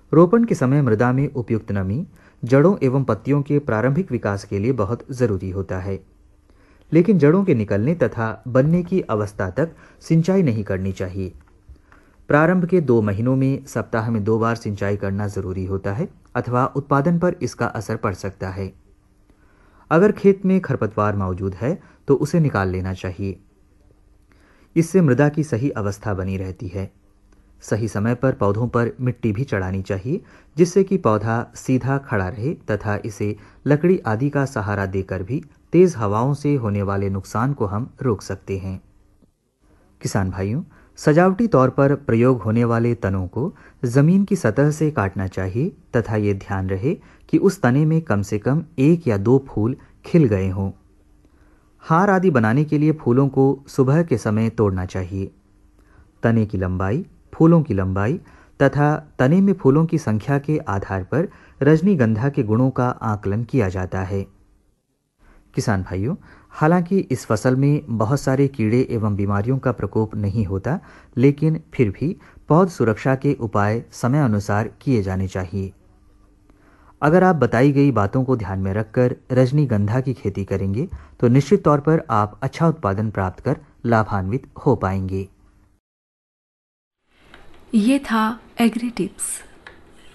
रोपण के समय मृदा में उपयुक्त नमी जड़ों एवं पत्तियों के प्रारंभिक विकास के लिए बहुत जरूरी होता है, लेकिन जड़ों के निकलने तथा बनने की अवस्था तक सिंचाई नहीं करनी चाहिए। प्रारंभ के 2 महीनों में सप्ताह में 2 बार सिंचाई करना जरूरी होता है अथवा उत्पादन पर इसका असर पड़ सकता है। अगर खेत में खरपतवार मौजूद है तो उसे निकाल लेना चाहिए। इससे मृदा की सही अवस्था बनी रहती है। सही समय पर पौधों पर मिट्टी भी चढ़ानी चाहिए, जिससे कि पौधा सीधा खड़ा रहे तथा इसे लकड़ी आदि का सहारा देकर भी तेज हवाओं से होने वाले नुकसान को हम रोक सकते हैं। किसान भाइयों, सजावटी तौर पर प्रयोग होने वाले तनों को जमीन की सतह से काटना चाहिए तथा ये ध्यान रहे कि उस तने में कम से कम 1 या 2 फूल खिल गए हों। हार आदि बनाने के लिए फूलों को सुबह के समय तोड़ना चाहिए। तने की लंबाई, फूलों की लंबाई तथा तने में फूलों की संख्या के आधार पर रजनीगंधा के गुणों का आकलन किया जाता है। किसान भाइयों, हालांकि इस फसल में बहुत सारे कीड़े एवं बीमारियों का प्रकोप नहीं होता, लेकिन फिर भी पौध सुरक्षा के उपाय समय अनुसार किए जाने चाहिए। अगर आप बताई गई बातों को ध्यान में रखकर रजनीगंधा की खेती करेंगे तो निश्चित तौर पर आप अच्छा उत्पादन प्राप्त कर लाभान्वित हो पाएंगे। ये था एग्री टिप्स।